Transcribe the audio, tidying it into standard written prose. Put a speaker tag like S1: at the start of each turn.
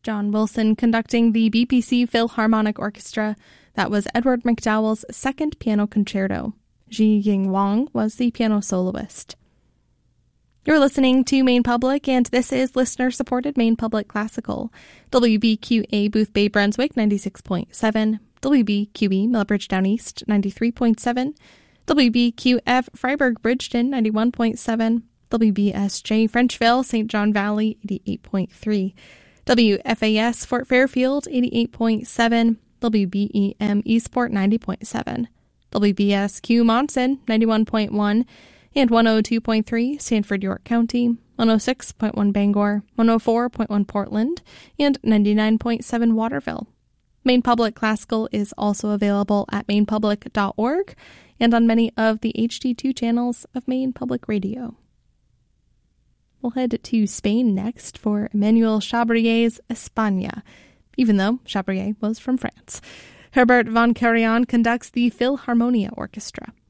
S1: John Wilson conducting the BPC Philharmonic Orchestra. That was Edward McDowell's second piano concerto. Ji Ying Wang was the piano soloist. You're listening to Maine Public, and this is listener-supported Maine Public Classical. WBQA Booth Bay Brunswick, 96.7. WBQE Millbridge Down East, 93.7. WBQF Freiburg Bridgeton, 91.7. WBSJ Frenchville, St. John Valley, 88.3. WFAS Fort Fairfield, 88.7. WBEM Eastport, 90.7. WBSQ Monson, 91.1. And 102.3 Sanford, York County, 106.1 Bangor, 104.1 Portland, and 99.7 Waterville. Maine Public Classical is also available at mainepublic.org and on many of the HD2 channels of Maine Public Radio. We'll head to Spain next for Emmanuel Chabrier's España, even though Chabrier was from France. Herbert von Karajan conducts the Philharmonia Orchestra.